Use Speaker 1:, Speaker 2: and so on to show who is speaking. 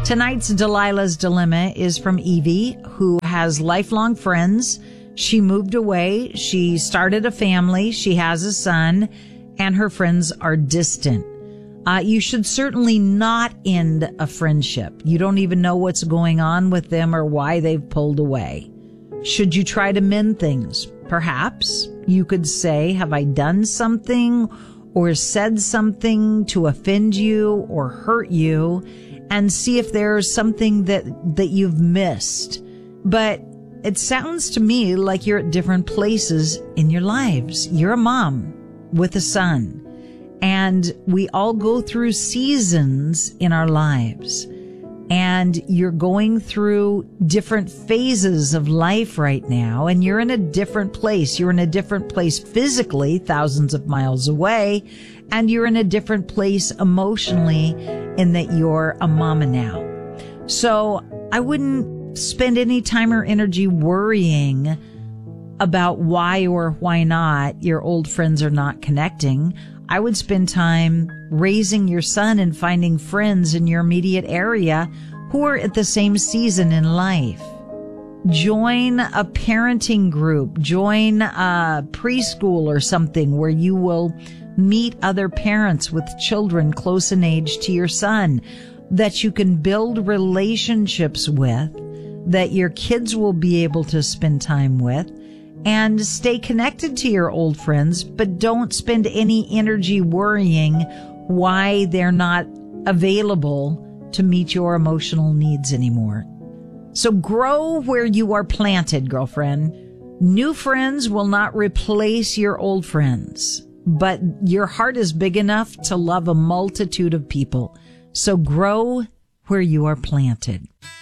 Speaker 1: Tonight's Delilah's Dilemma is from Evie, who has lifelong friends. She moved away. She started a family. She has a son, and her friends are distant. You should certainly not end a friendship. You don't even know what's going on with them or why they've pulled away. Should you try to mend things? Perhaps you could say, have I done something or said something to offend you or hurt you, and see if there's something that you've missed. But it sounds to me like you're at different places in your lives. You're a mom with a son, and we all go through seasons in our lives. And you're going through different phases of life right now, and you're in a different place. You're in a different place physically, thousands of miles away, and you're in a different place emotionally in that you're a mama now. So I wouldn't spend any time or energy worrying about why or why not your old friends are not connecting. I would spend time raising your son and finding friends in your immediate area who are at the same season in life. Join a parenting group, join a preschool or something where you will meet other parents with children close in age to your son that you can build relationships with, that your kids will be able to spend time with. And stay connected to your old friends, but don't spend any energy worrying why they're not available to meet your emotional needs anymore. So grow where you are planted, girlfriend. New friends will not replace your old friends, but your heart is big enough to love a multitude of people. So grow where you are planted.